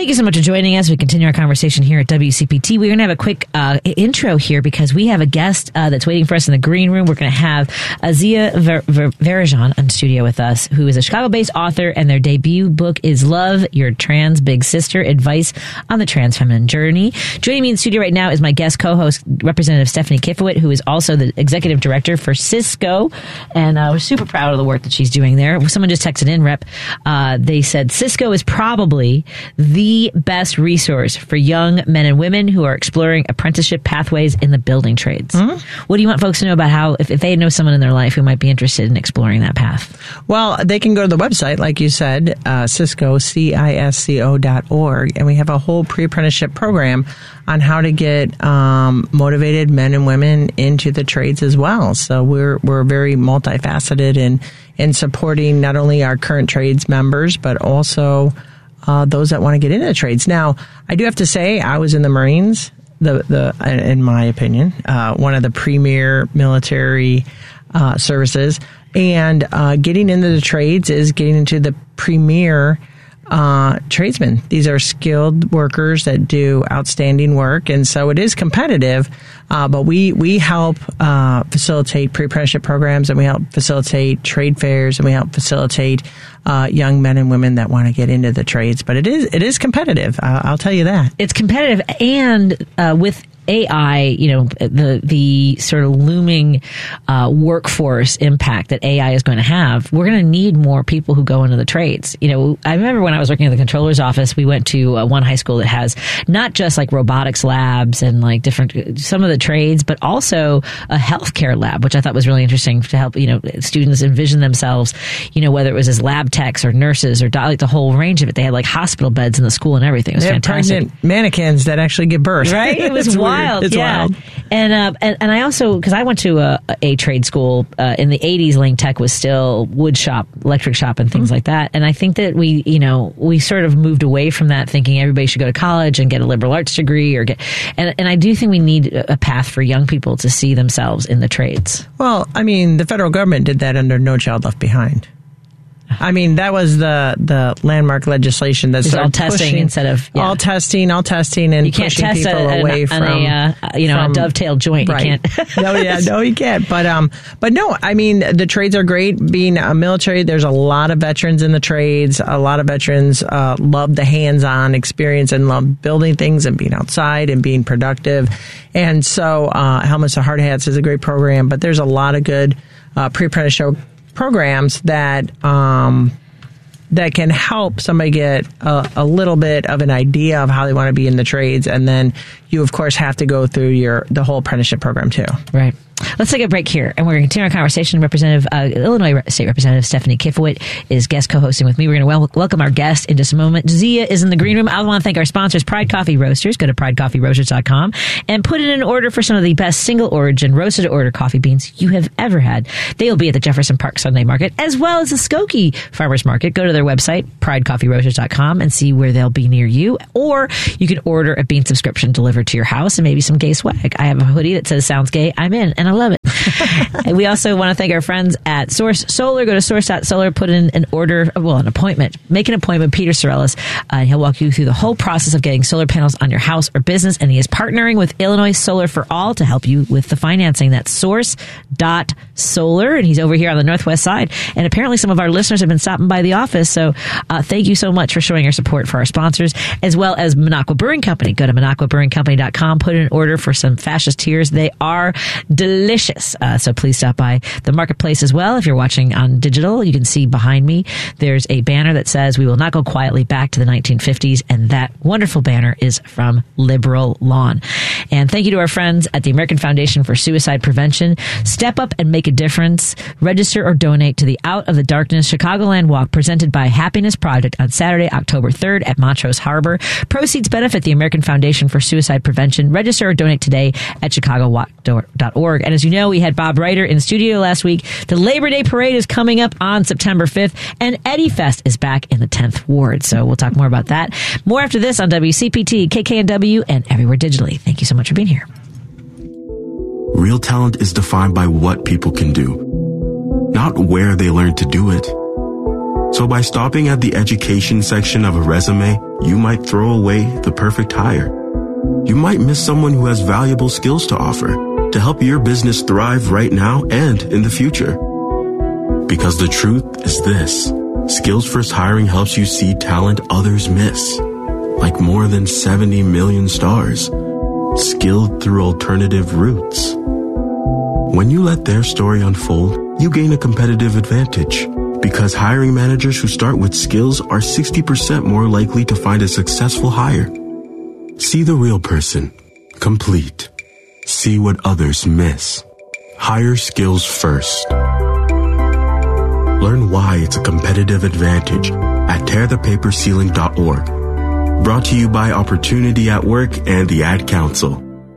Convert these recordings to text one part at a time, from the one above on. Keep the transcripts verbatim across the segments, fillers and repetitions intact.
Thank you so much for joining us. We continue our conversation here at W C P T. We're going to have a quick uh, intro here because we have a guest uh, that's waiting for us in the green room. We're going to have Azia Ver- Ver- Varajan in studio with us, who is a Chicago-based author, and their debut book is Love, Your Trans Big Sister, Advice on the Trans Feminine Journey. Joining me in studio right now is my guest co-host, Representative Stephanie Kifowit, who is also the executive director for Cisco, and uh, we're super proud of the work that she's doing there. Someone just texted in, Rep. Uh, they said Cisco is probably the best resource for young men and women who are exploring apprenticeship pathways in the building trades. Mm-hmm. What do you want folks to know about how, if, if they know someone in their life who might be interested in exploring that path? Well, they can go to the website, like you said, uh, Cisco, C I S C O dot org, and we have a whole pre-apprenticeship program on how to get um, motivated men and women into the trades as well. So we're we're very multifaceted in, in supporting not only our current trades members, but also Uh, those that want to get into the trades. Now, I do have to say, I was in the Marines, the the in my opinion, uh, one of the premier military uh, services, and uh, getting into the trades is getting into the premier uh, tradesmen. These are skilled workers that do outstanding work, and so it is competitive. Uh, but we we help uh, facilitate pre-apprenticeship programs, and we help facilitate trade fairs, and we help facilitate uh, young men and women that want to get into the trades. But it is it is competitive. I'll, I'll tell you that. It's competitive, and uh, with A I, you know, the the sort of looming uh, workforce impact that A I is going to have, we're going to need more people who go into the trades. You know, I remember when I was working at the controller's office, we went to uh, one high school that has not just like robotics labs and like different, some of the trades, but also a healthcare lab, which I thought was really interesting to help, you know, students envision themselves, you know, whether it was as lab techs or nurses or like the whole range of it. They had like hospital beds in the school and everything. It was they fantastic. Pregnant mannequins that actually give birth. Right? It was wild. It's yeah. wild. And, uh, and and I also, because I went to a, a trade school uh, in the eighties, Lane Tech was still wood shop, electric shop, and things mm-hmm. like that. And I think that we, you know, we sort of moved away from that, thinking everybody should go to college and get a liberal arts degree or get. And and I do think we need a path for young people to see themselves in the trades. Well, I mean, the federal government did that under No Child Left Behind. I mean, that was the, the landmark legislation that started all testing pushing, instead of yeah. all testing, all testing, and you can't pushing test people a, away an, from a, uh, you know from, a dovetail joint. Right. You can't. no, yeah, no, you can't. But um, but no, I mean, the trades are great. Being a military, there's a lot of veterans in the trades. A lot of veterans uh, love the hands-on experience and love building things and being outside and being productive. And so, uh, Helmets to Hard Hats is a great program. But there's a lot of good uh, pre-apprenticeship programs that um. that can help somebody get a, a little bit of an idea of how they want to be in the trades. And then you, of course, have to go through your the whole apprenticeship program, too. Right. Let's take a break here, and we're going to continue our conversation. Representative, uh, Illinois State Representative Stephanie Kifowit is guest co-hosting with me. We're going to wel- welcome our guest in just a moment. Zia is in the green room. I want to thank our sponsors, Pride Coffee Roasters. Go to pride coffee roasters dot com and put in an order for some of the best single-origin roasted-to-order coffee beans you have ever had. They will be at the Jefferson Park Sunday Market, as well as the Skokie Farmers Market. Go to their website, pride coffee roasters dot com, and see where they'll be near you. Or you can order a bean subscription delivered to your house and maybe some gay swag. I have a hoodie that says "Sounds Gay." I'm in, and I love it. We also want to thank our friends at Source Solar. Go to source dot solar, put in an order, well, an appointment. Make an appointment. Peter Sorellis, uh, he'll walk you through the whole process of getting solar panels on your house or business, and he is partnering with Illinois Solar for All to help you with the financing. That's source dot solar, and he's over here on the Northwest side. And apparently some of our listeners have been stopping by the office, so uh, thank you so much for showing your support for our sponsors, as well as Minocqua Brewing Company. Go to minocqua brewing company dot com, put in an order for some fascist tears. They are delicious. Uh, so please stop by the marketplace as well. If you're watching on digital, you can see behind me, there's a banner that says, "We will not go quietly back to the nineteen fifties. And that wonderful banner is from Liberal Lawn. And thank you to our friends at the American Foundation for Suicide Prevention. Step up and make a difference. Register or donate to the Out of the Darkness Chicagoland Walk presented by Happiness Project on Saturday, October third at Montrose Harbor. Proceeds benefit the American Foundation for Suicide Prevention. Register or donate today at chicago walk dot org. And as you know, we had Bob Reiter in studio last week. The Labor Day Parade is coming up on September fifth, and Eddie Fest is back in the tenth Ward. So we'll talk more about that. More after this on W C P T, K K N W, and everywhere digitally. Thank you so much for being here. Real talent is defined by what people can do, not where they learn to do it. So by stopping at the education section of a resume, you might throw away the perfect hire. You might miss someone who has valuable skills to offer to help your business thrive right now and in the future. Because the truth is this, Skills First Hiring helps you see talent others miss, like more than seventy million stars, skilled through alternative routes. When you let their story unfold, you gain a competitive advantage because hiring managers who start with skills are sixty percent more likely to find a successful hire. See the real person, complete. See what others miss. Hire skills first. Learn why it's a competitive advantage at tear the paper ceiling dot org. Brought to you by Opportunity at Work and the Ad Council.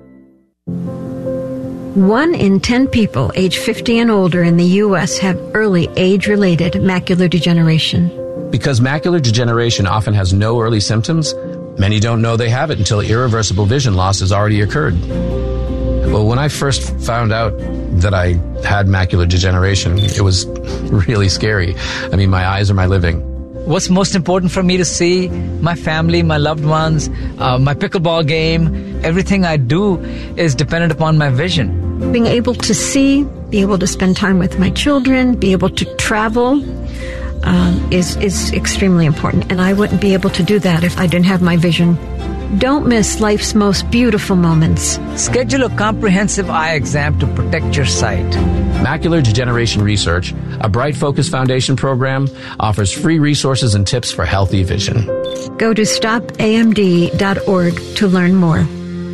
One in ten people age fifty and older in the U S have early age-related macular degeneration. Because macular degeneration often has no early symptoms, many don't know they have it until irreversible vision loss has already occurred. Well, when I first found out that I had macular degeneration, it was really scary. I mean, my eyes are my living. What's most important for me to see? My family, my loved ones, uh, my pickleball game. Everything I do is dependent upon my vision. Being able to see, be able to spend time with my children, be able to travel um, is, is extremely important. And I wouldn't be able to do that if I didn't have my vision. Don't miss life's most beautiful moments. Schedule a comprehensive eye exam to protect your sight. Macular Degeneration Research, a Bright Focus Foundation program, offers free resources and tips for healthy vision. Go to stop A M D dot org to learn more.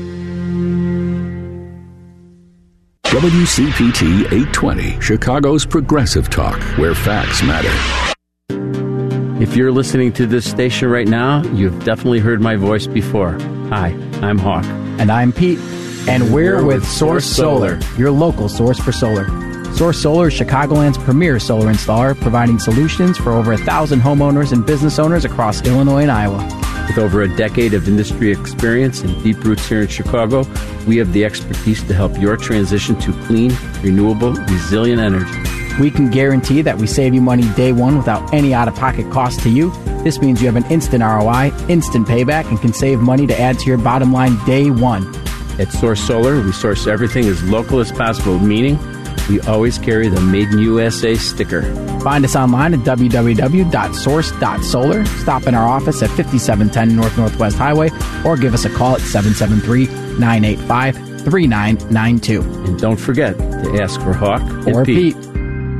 W C P T eight twenty, Chicago's Progressive Talk, where facts matter. If you're listening to this station right now, you've definitely heard my voice before. Hi, I'm Hawk. And I'm Pete. And we're with Source Solar, your local source for solar. Source Solar is Chicagoland's premier solar installer, providing solutions for over a thousand homeowners and business owners across Illinois and Iowa. With over a decade of industry experience and deep roots here in Chicago, we have the expertise to help your transition to clean, renewable, resilient energy. We can guarantee that we save you money day one without any out-of-pocket cost to you. This means you have an instant R O I, instant payback, and can save money to add to your bottom line day one. At Source Solar, we source everything as local as possible, meaning we always carry the Made in U S A sticker. Find us online at w w w dot source dot solar. Stop in our office at fifty-seven ten North Northwest Highway or give us a call at seven seven three, nine eight five, three nine nine two. And don't forget to ask for Hawk or and Pete. Pete.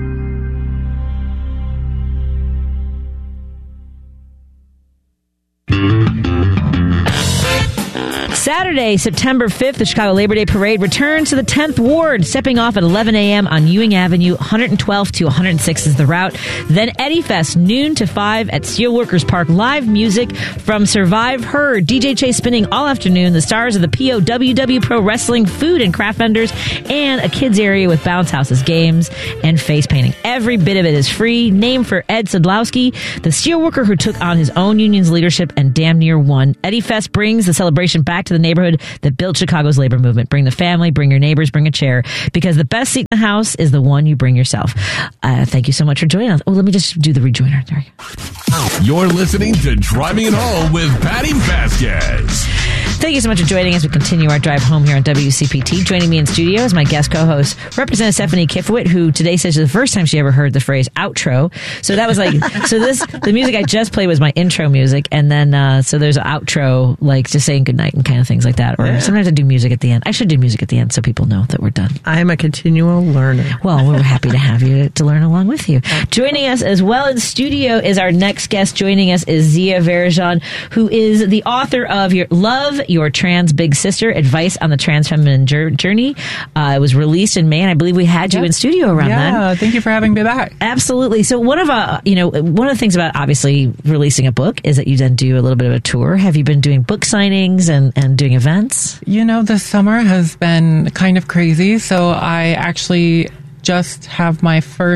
Saturday, September fifth, the Chicago Labor Day Parade returns to the tenth Ward, stepping off at eleven a.m. on Ewing Avenue. one hundred twelfth to one hundred sixth is the route. Then Eddie Fest, noon to five at Steelworkers Park. Live music from Survive Her, D J Chase spinning all afternoon, the stars of the P O W W Pro Wrestling, food and craft vendors, and a kids area with bounce houses, games, and face painting. Every bit of it is free. Named for Ed Sadlowski, the steelworker who took on his own union's leadership and damn near won. Eddie Fest brings the celebration back to the neighborhood that built Chicago's labor movement. Bring the family, bring your neighbors, bring a chair, because the best seat in the house is the one you bring yourself. Uh, thank you so much for joining us. Oh, let me just do the rejoiner. There you go. You're listening to Driving It Home with Patty Vasquez. Thank you so much for joining us. We continue our drive home here on W C P T. Joining me in studio is my guest co-host, Representative Stephanie Kifowit, who today says it's the first time she ever heard the phrase outro. So that was like, so this, the music I just played was my intro music. And then, uh, so there's an outro, like just saying goodnight and kind of things like that. Or yeah. Sometimes I do music at the end. I should do music at the end so people know that we're done. I'm a continual learner. Well, we're happy to have you to learn along with you. Joining us as well in studio is our next guest. Joining us is Zia Varajan, who is the author of your Love, Your Trans Big Sister, Advice on the Trans Feminine Journey. Uh, it was released in May, and I believe we had you yep. in studio around yeah, then. Yeah, thank you for having me back. Absolutely. So one of uh, you know, one of the things about obviously releasing a book is that you then do a little bit of a tour. Have you been doing book signings and, and doing events? You know, the summer has been kind of crazy, so I actually just have my first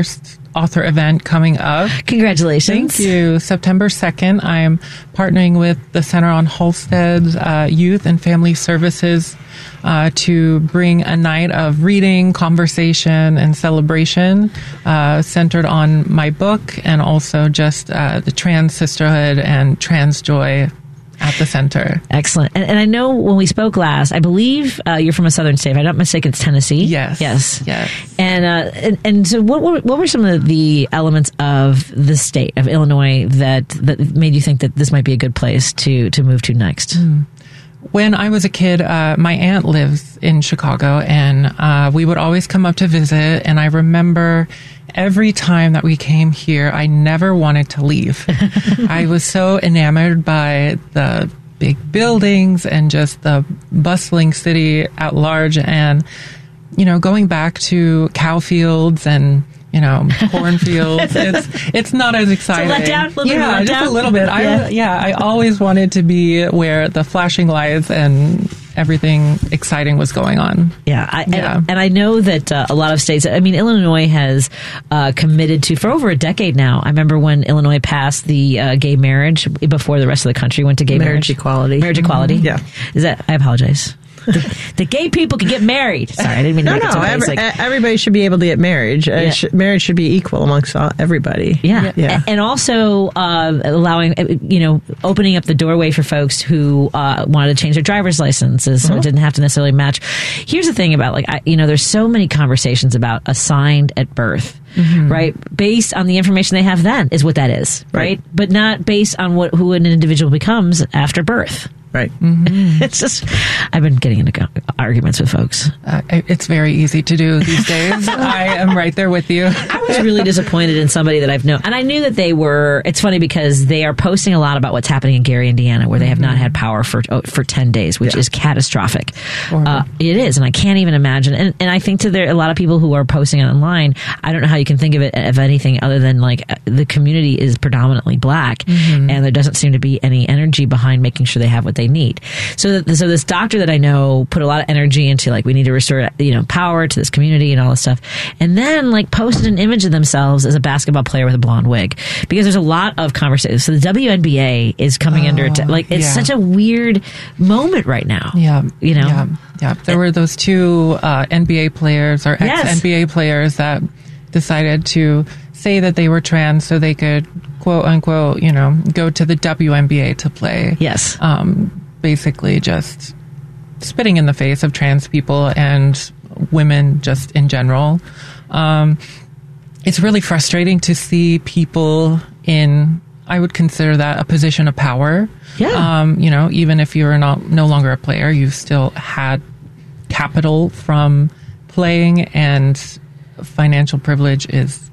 author event coming up. Congratulations. Thank you. September second, I'm partnering with the Center on Halstead uh, Youth and Family Services uh, to bring a night of reading, conversation, and celebration uh, centered on my book and also just uh, the trans sisterhood and trans joy at the center. Excellent. And, and I know when we spoke last, I believe uh, you're from a southern state. If I'm not mistaken, it's Tennessee. Yes. Yes. Yes. And uh, and, and so, what were what were some of the elements of the state of Illinois that that made you think that this might be a good place to to move to next? Mm. When I was a kid, uh, my aunt lives in Chicago, and uh, we would always come up to visit. And I remember every time that we came here, I never wanted to leave. I was so enamored by the big buildings and just the bustling city at large. And, you know, going back to cow fields and, you know, cornfields, it's it's not as exciting. It's a letdown? A little yeah, bit of just letdown? a little bit. I, Yeah. yeah, I always wanted to be where the flashing lights and everything exciting was going on. Yeah, I, Yeah. And, and I know that uh, a lot of states, I mean, Illinois has uh, committed to, for over a decade now, I remember when Illinois passed the uh, gay marriage before the rest of the country went to gay marriage. Marriage equality. Marriage equality? Yeah. Is that, I apologize. The, the gay people can get married. Sorry, I didn't mean to No, make it so no. Every, basic. everybody should be able to get marriage. Uh, Yeah. sh- marriage should be equal amongst all, everybody. Yeah. Yeah. A- And also uh, allowing, uh, you know, opening up the doorway for folks who uh, wanted to change their driver's licenses so Uh-huh. it didn't have to necessarily match. Here's the thing about, like, I, you know, there's so many conversations about assigned at birth. Right, based on the information they have then is what that is, right? Right. But not based on what who an individual becomes after birth. Right. It's just, I've been getting into go- arguments with folks. Uh, it's very easy to do these days. I am right there with you. I was really disappointed in somebody that I've known. And I knew that they were, it's funny because they are posting a lot about what's happening in Gary, Indiana, where they have not had power for oh, for ten days, which Yeah. is catastrophic. Uh, it is. And I can't even imagine. And, and I think to there, a lot of people who are posting it online, I don't know how you can think of it of anything other than like uh, the community is predominantly black and there doesn't seem to be any energy behind making sure they have what they need. So, that, so this doctor that I know put a lot of energy into like, we need to restore, you know, power to this community and all this stuff. And then like posted an image of themselves as a basketball player with a blonde wig because there's a lot of conversations. So the W N B A is coming Oh, under attack. Like it's yeah. such a weird moment right now. Yeah, You know? Yeah, yeah. There were those two uh, N B A players or Yes. ex-N B A players that decided to say that they were trans so they could, quote unquote, you know, go to the W N B A to play. Yes. Um, basically just spitting in the face of trans people and women just in general. Um, it's really frustrating to see people in, I would consider that a position of power. Yeah. Um, you know, even if you're not no longer a player, you've still had capital from playing, and financial privilege is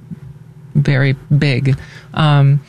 very big. Um,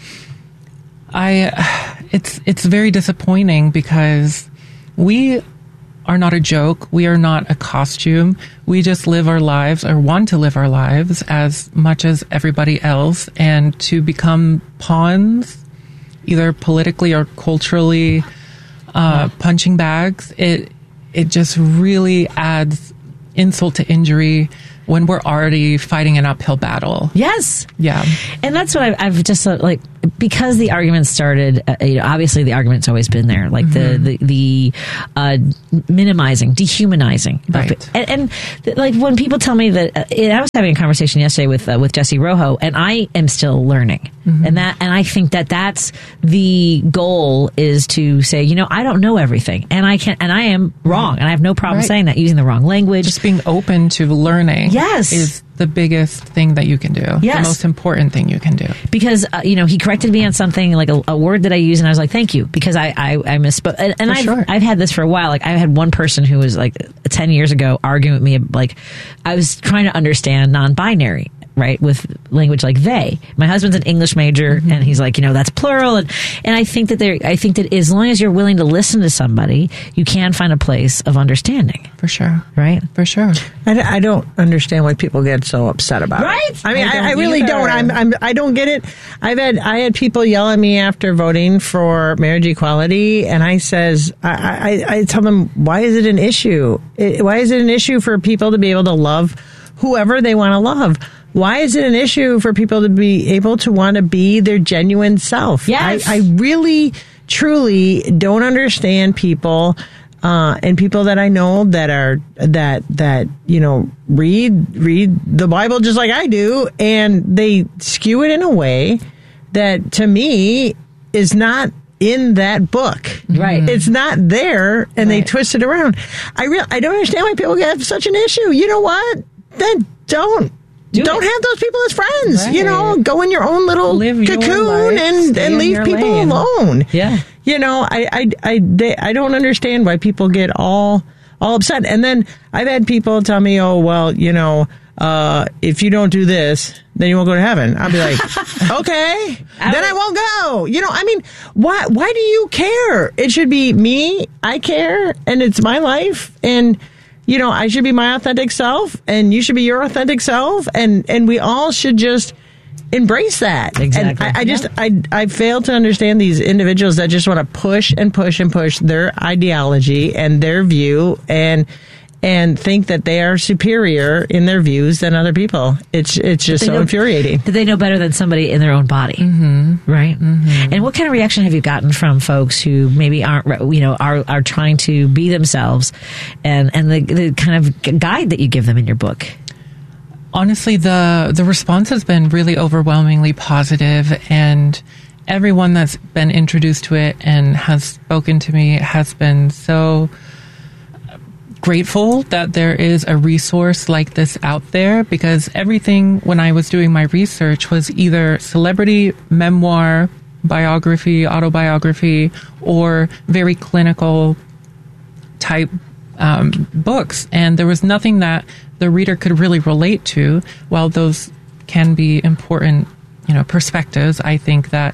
I, it's it's very disappointing because we are not a joke. We are not a costume. We just live our lives or want to live our lives as much as everybody else, and to become pawns, either politically or culturally, uh, punching bags, it it just really adds insult to injury when we're already fighting an uphill battle. Yes. Yeah. And that's what I've, I've just uh, like, because the argument started, uh, you know, obviously the argument's always been there, like Mm-hmm. the, the, the, uh, minimizing, dehumanizing. Right. And, and th- like when people tell me that, uh, and I was having a conversation yesterday with, uh, with Jesse Rojo, and I am still learning. Mm-hmm. And that, and I think that that's the goal, is to say, you know, I don't know everything, and I can, and I am wrong, and I have no problem Right. saying that, using the wrong language. Just being open to learning. Yes. Is the biggest thing that you can do. Yes. The most important thing you can do. Because uh, you know, he corrected me on something, like a, a word that I used, and I was like, "Thank you," because I I, I misspoke. And, and For I've sure. I've had this for a while. Like I had one person who was like ten years ago arguing with me, like I was trying to understand non-binary. Right, with language like they. My husband's an English major, Mm-hmm. and he's like, you know, that's plural, and and I think that there, I think that as long as you're willing to listen to somebody, you can find a place of understanding. For sure. Right. For sure. I, I don't understand why people get so upset about Right? it. I mean, I I, don't I really either. don't. I'm, I'm, I don't get it. I've had, I had people yell at me after voting for marriage equality, and I says, I, I, I tell them, why is it an issue? It, why is it an issue for people to be able to love whoever they want to love? why is it an issue for people to be able to want to be their genuine self? Yes. I, I really, truly don't understand people, uh, and people that I know that are, that, that, you know, read, read the Bible just like I do, and they skew it in a way that to me is not in that book. Right. It's not there, and right. they twist it around. I real I don't understand why people have such an issue. You know what? Then don't. Do don't it. have those people as friends. Right. You know, go in your own little Live cocoon and, and leave people lane. alone. Yeah. You know, I I I, they, I don't understand why people get all all upset. And then I've had people tell me, oh, well, you know, uh, if you don't do this, then you won't go to heaven. I'll be like, okay, I then I won't go. You know, I mean, why, why do you care? It should be me. I care, and it's my life. And, you know, I should be my authentic self, and you should be your authentic self. And, and we all should just embrace that. Exactly. And I, I just, yeah. I, I fail to understand these individuals that just want to push and push and push their ideology and their view, and, and think that they are superior in their views than other people. It's it's just so know, infuriating. That they know better than somebody in their own body, mm-hmm. right? Mm-hmm. And what kind of reaction have you gotten from folks who maybe aren't, you know, are are trying to be themselves, and and the, the kind of guide that you give them in your book? Honestly, the the response has been really overwhelmingly positive, and everyone that's been introduced to it and has spoken to me has been so grateful that there is a resource like this out there, because everything when I was doing my research was either celebrity memoir, biography, autobiography, or very clinical type um, books. And there was nothing that the reader could really relate to. While those can be important, you know, perspectives, I think that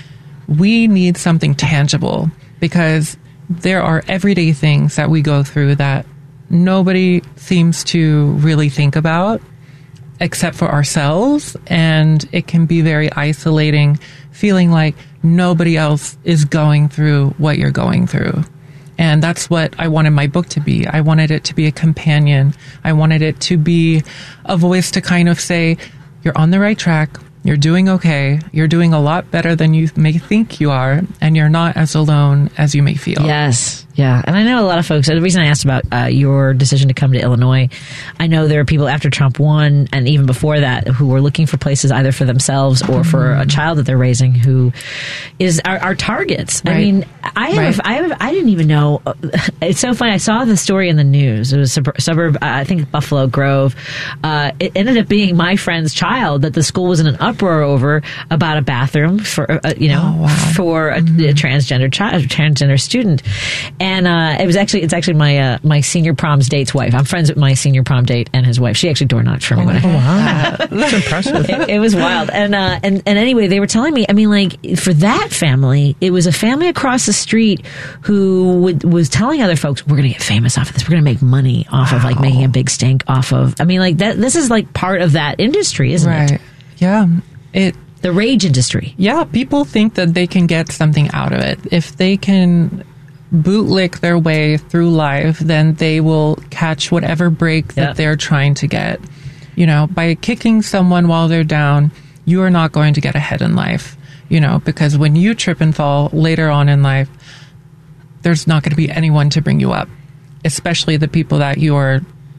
we need something tangible, because there are everyday things that we go through that nobody seems to really think about except for ourselves, and it can be very isolating, feeling like nobody else is going through what you're going through. And that's what I wanted my book to be. I wanted it to be a companion. I wanted it to be a voice to kind of say, you're on the right track. You're doing okay. You're doing a lot better than you may think you are, and you're not as alone as you may feel. Yes. Yeah. And I know a lot of folks, the reason I asked about uh, your decision to come to Illinois, I know there are people after Trump won and even before that who were looking for places either for themselves or for a child that they're raising who is our, our targets. Right. I mean, I have, right. I have, I didn't even know. It's so funny. I saw the story in the news. It was suburb, suburb uh, I think Buffalo Grove. Uh, it ended up being my friend's child that the school was in an uproar over about a bathroom for, uh, you know, oh, wow. for a, mm-hmm. a transgender child, a transgender student. And uh, it was actually, it's actually my uh, my senior prom's date's wife. I'm friends with my senior prom date and his wife. She actually door knocked for me. Oh, when I, wow. That's impressive. It, it was wild. And, uh, and, and anyway, they were telling me, I mean, like, for that family, it was a family across the street who would, was telling other folks, we're going to get famous off of this. We're going to make money off wow. of, like, making a big stink off of, I mean, like, that. This is, like, part of that industry, isn't right. it? Yeah. It. The rage industry. Yeah. People think that they can get something out of it. If they can bootlick their way through life, then they will catch whatever break that yep. they're trying to get. You know, by kicking someone while they're down, you are not going to get ahead in life, you know, because when you trip and fall later on in life, there's not going to be anyone to bring you up, especially the people that you are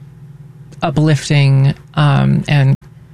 uplifting um, and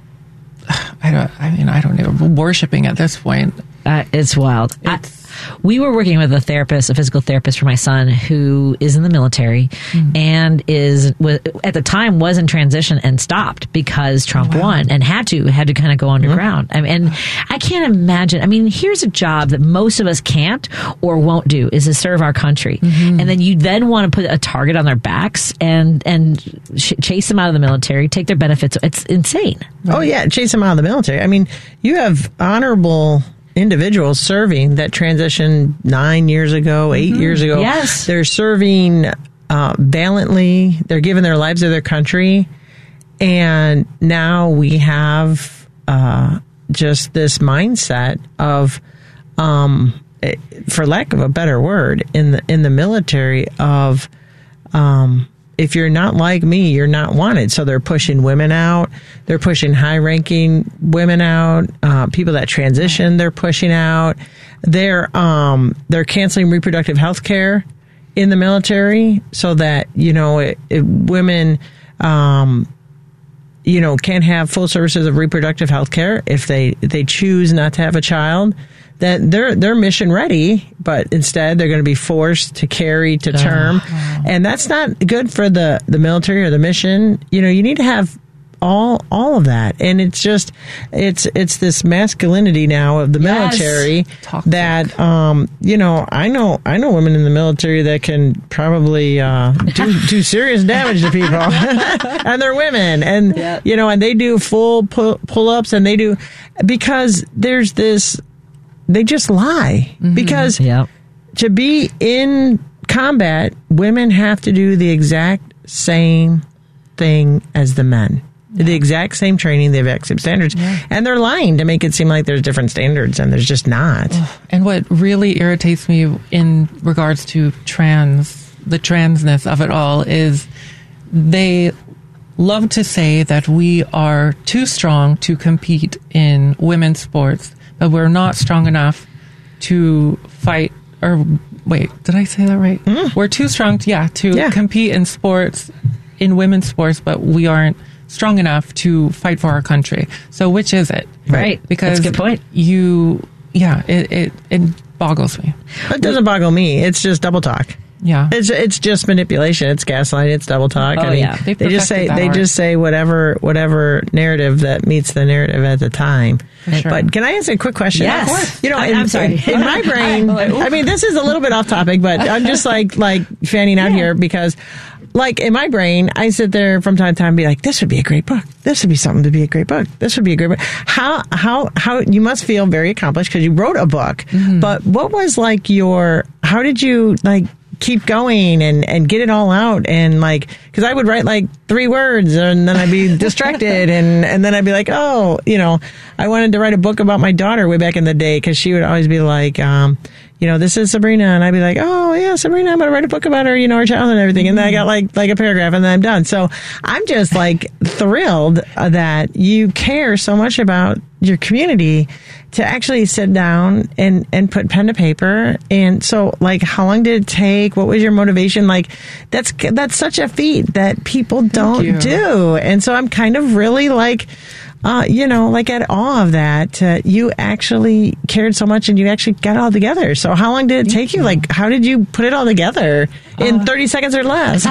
I don't, I mean, I don't know, worshiping at this point. Uh, it's wild. It's, I, we were working with a therapist, a physical therapist for my son who is in the military mm. and is was, at the time was in transition and stopped because Trump wow. won and had to had to kind of go underground. Mm. I mean, and I can't imagine. I mean, here's a job that most of us can't or won't do is to serve our country, mm-hmm. and then you then want to put a target on their backs and and sh- chase them out of the military, take their benefits. It's insane. Right? Oh yeah, chase them out of the military. I mean, you have honorable individuals serving that transitioned nine years ago, eight mm-hmm. years ago. Yes. They're serving uh, valiantly. They're giving their lives to their country. And now we have uh, just this mindset of, um, for lack of a better word, in the in the military of um, if you're not like me, you're not wanted. So they're pushing women out. They're pushing high-ranking women out. Uh, people that transition, they're pushing out. They're um, they're canceling reproductive health care in the military so that, you know, it, it, women, um, you know, can't have full services of reproductive health care if they, they choose not to have a child. That they're they're mission ready, but instead they're going to be forced to carry to term, oh. and that's not good for the, the military or the mission. You know, you need to have all all of that, and it's just it's it's this masculinity now of the yes. military Toxic. that um you know I know I know women in the military that can probably uh, do do serious damage to people, and they're women, and yep. you know, and they do full pull pull ups, and they do because there's this. They just lie mm-hmm. because yep. to be in combat, women have to do the exact same thing as the men. Yeah. The exact same training, the exact same standards. Yeah. And they're lying to make it seem like there's different standards, and there's just not. And what really irritates me in regards to trans, the transness of it all, is they love to say that we are too strong to compete in women's sports. But we're not strong enough to fight, or wait, did I say that right? Mm. We're too strong, to, yeah, to yeah. compete in sports, in women's sports, but we aren't strong enough to fight for our country. So which is it? Right. Because that's a good point. You, yeah, it, it, it boggles me. It doesn't boggle me. It's just double talk. Yeah, it's it's just manipulation. It's gaslighting. It's double talk. Oh, I mean, yeah. they just say they art. just say whatever whatever narrative that meets the narrative at the time. Sure. But can I ask a quick question? Yes. Of course. You know, I, in, I'm sorry. In, in my brain, I mean, this is a little bit off topic, but I'm just like like fanning out yeah. here because, like, in my brain, I sit there from time to time and be like, this would be a great book. This would be something to be a great book. This would be a great book. How how how you must feel very accomplished because you wrote a book. Mm-hmm. But what was like your? How did you like? keep going and, and get it all out and like because I would write like three words and then I'd be distracted and, and then I'd be like, oh, you know, I wanted to write a book about my daughter way back in the day because she would always be like, um, you know, this is Sabrina, and I'd be like, oh yeah, Sabrina, I'm gonna write a book about her, you know, her childhood and everything, and then I got like like a paragraph and then I'm done. So I'm just like thrilled that you care so much about your community to actually sit down and, and put pen to paper. And so, like, how long did it take? What was your motivation? Like, that's that's such a feat that people don't do. And so I'm kind of really like, uh, you know, like at awe of that. Uh, you actually cared so much and you actually got it all together. So how long did it take you? you? Like, how did you put it all together in uh, thirty seconds or less?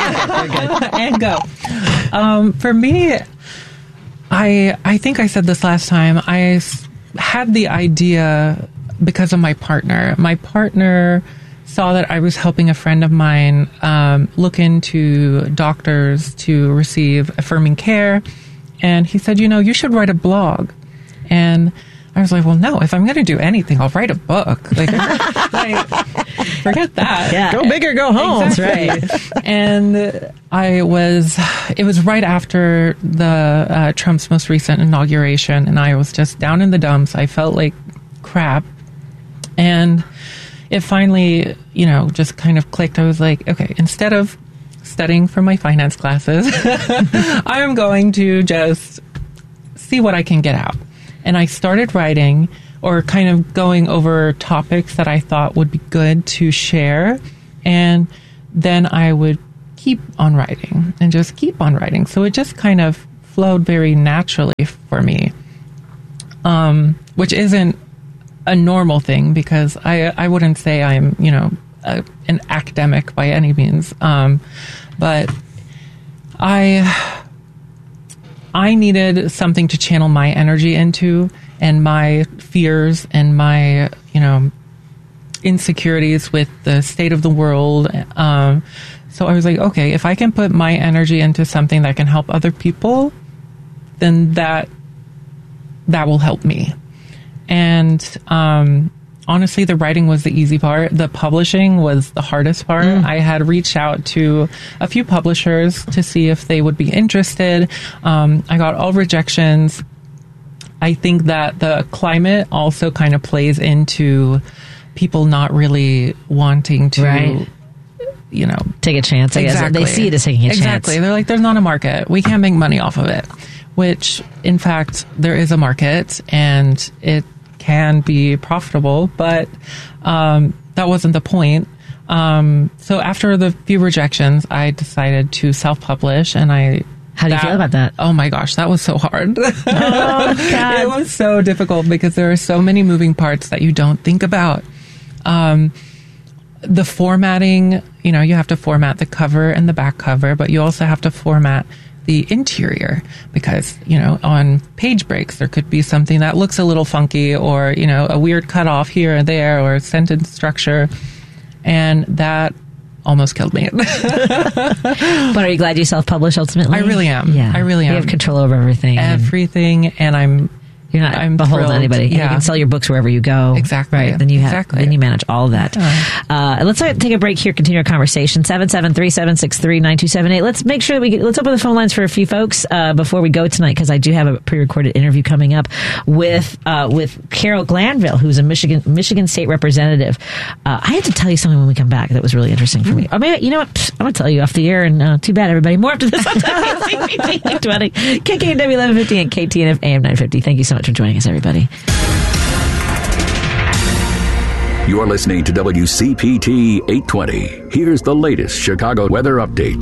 And go. Um, for me, I I think I said this last time. I had the idea because of my partner. My partner saw that I was helping a friend of mine um, look into doctors to receive affirming care. And he said, you know, you should write a blog. And I was like, well, no, if I'm going to do anything, I'll write a book. Like, like forget that. Yeah. Go big or go home. Exactly. Right. And I was, it was right after the uh, Trump's most recent inauguration, and I was just down in the dumps. I felt like crap. And it finally, you know, just kind of clicked. I was like, okay, instead of studying for my finance classes, I'm going to just see what I can get out. And I started writing or kind of going over topics that I thought would be good to share. And then I would keep on writing and just keep on writing. So it just kind of flowed very naturally for me, um, which isn't a normal thing because I, I wouldn't say I'm, you know, a, an academic by any means. Um, but I... I needed something to channel my energy into and my fears and my, you know, insecurities with the state of the world. Um, so I was like, okay, if I can put my energy into something that can help other people, then that that will help me. And um, honestly, the writing was the easy part. The publishing was the hardest part. Mm. I had reached out to a few publishers to see if they would be interested. Um, I got all rejections. I think that the climate also kind of plays into people not really wanting to, right. you know, take a chance. I exactly. guess they see it as taking a exactly. chance. Exactly. They're like, there's not a market. We can't make money off of it. Which, in fact, there is a market, and it can be profitable. But um, that wasn't the point. Um, so after the few rejections, I decided to self-publish, and I. How do you that, feel about that? Oh my gosh, that was so hard. Oh, God. It was so difficult because there are so many moving parts that you don't think about. Um, the formatting, you know, you have to format the cover and the back cover, but you also have to format the interior because, you know, on page breaks, there could be something that looks a little funky or, you know, a weird cutoff here or there or sentence structure. And that almost killed me. But are you glad you self-published ultimately? I really am. Yeah. I really am. You have control over everything. Everything. And I'm... You're not I'm beholden to thrilled. anybody. Yeah. You can sell your books wherever you go. Exactly. Right. Then you have, exactly. then you manage all of that. Yeah. Uh, let's take a break here, continue our conversation. seven seven three, seven six three, nine two seven eight. Let's make sure that we get, let's open the phone lines for a few folks, uh, before we go tonight, because I do have a pre-recorded interview coming up with, uh, with Carol Glanville, who's a Michigan, Michigan State representative. Uh, I have to tell you something when we come back that was really interesting for me. Or maybe, you know what? Pfft, I'm going to tell you off the air, and, uh, too bad, everybody. More after this on W C P T eight twenty, K K N W eleven fifty, and K T N F A M nine fifty. Thank you so much for joining us, everybody. You're listening to W C P T eight twenty. Here's the latest Chicago weather update.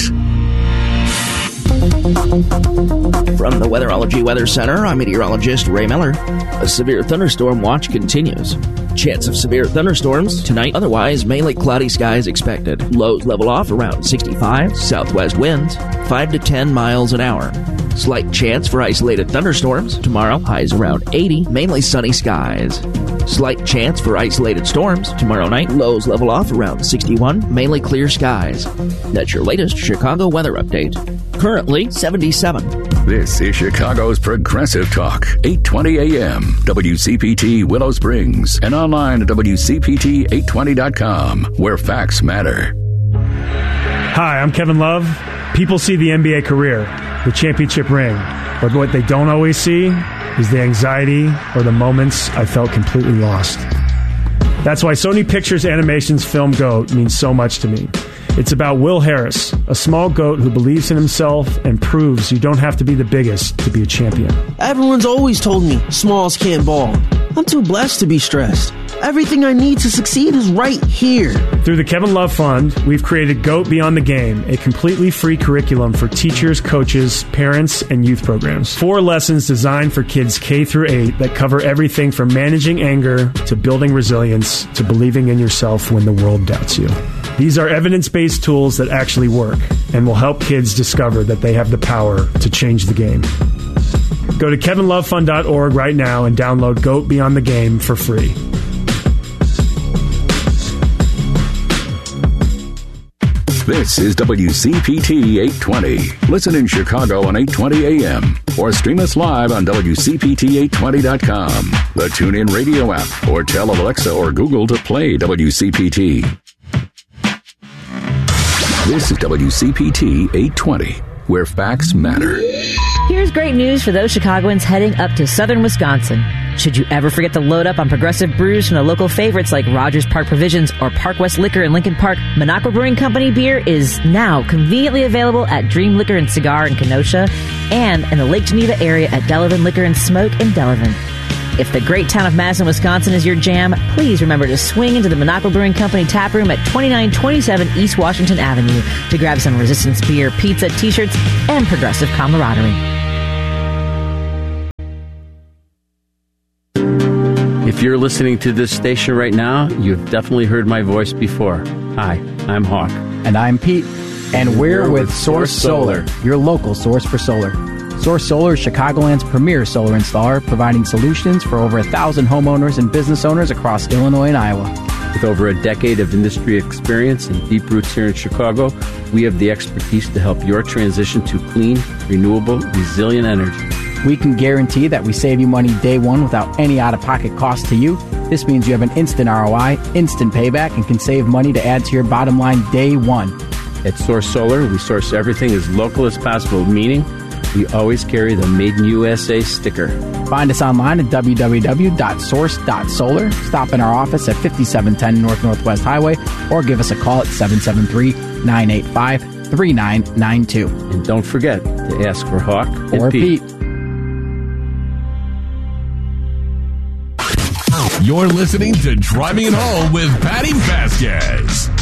From the Weatherology Weather Center, I'm meteorologist Ray Miller. A severe thunderstorm watch continues. Chance of severe thunderstorms tonight, otherwise mainly cloudy skies expected. Lows level off around sixty-five, southwest winds five to ten miles an hour. Slight chance for isolated thunderstorms tomorrow, highs around eighty, mainly sunny skies. Slight chance for isolated storms tomorrow night, lows level off around sixty-one, mainly clear skies. That's your latest Chicago weather update. Currently seventy-seven. This is Chicago's Progressive Talk, eight twenty A M, W C P T Willow Springs, and online at W C P T eight twenty dot com, where facts matter. Hi, I'm Kevin Love. People see the N B A career, the championship ring, but what they don't always see is the anxiety or the moments I felt completely lost. That's why Sony Pictures Animation's film GOAT means so much to me. It's about Will Harris, a small goat who believes in himself and proves you don't have to be the biggest to be a champion. Everyone's always told me smalls can't ball. I'm too blessed to be stressed. Everything I need to succeed is right here. Through the Kevin Love Fund, we've created GOAT Beyond the Game, a completely free curriculum for teachers, coaches, parents, and youth programs. Four lessons designed for kids K through eight that cover everything from managing anger to building resilience to believing in yourself when the world doubts you. These are evidence-based tools that actually work and will help kids discover that they have the power to change the game. Go to kevin love fund dot org right now and download GOAT Beyond the Game for free. This is W C P T eight twenty. Listen in Chicago on eight twenty A M or stream us live on W C P T eight twenty dot com, the TuneIn Radio app, or tell Alexa or Google to play W C P T. This is W C P T eight twenty, where facts matter. Here's great news for those Chicagoans heading up to southern Wisconsin. Should you ever forget to load up on Progressive brews from the local favorites like Rogers Park Provisions or Park West Liquor in Lincoln Park, Minocqua Brewing Company beer is now conveniently available at Dream Liquor and Cigar in Kenosha and in the Lake Geneva area at Delavan Liquor and Smoke in Delavan. If the great town of Madison, Wisconsin is your jam, please remember to swing into the Minocqua Brewing Company tap room at twenty-nine twenty-seven East Washington Avenue to grab some Resistance beer, pizza, t-shirts, and Progressive camaraderie. If you're listening to this station right now, you've definitely heard my voice before. Hi, I'm Hawk. And I'm Pete. And we're, we're with, with Source Solar, Solar, your local source for solar. Source Solar is Chicagoland's premier solar installer, providing solutions for over a thousand homeowners and business owners across Illinois and Iowa. With over a decade of industry experience and deep roots here in Chicago, we have the expertise to help your transition to clean, renewable, resilient energy. We can guarantee that we save you money day one without any out-of-pocket cost to you. This means you have an instant R O I, instant payback, and can save money to add to your bottom line day one. At Source Solar, we source everything as local as possible, meaning We always carry the Made in U S A sticker. Find us online at w w w dot source dot solar. Stop in our office at fifty-seven ten North Northwest Highway or give us a call at seven seven three, nine eight five, three nine nine two. And don't forget to ask for Hawk or and Pete. Pete. You're listening to Driving It Home with Patty Vasquez.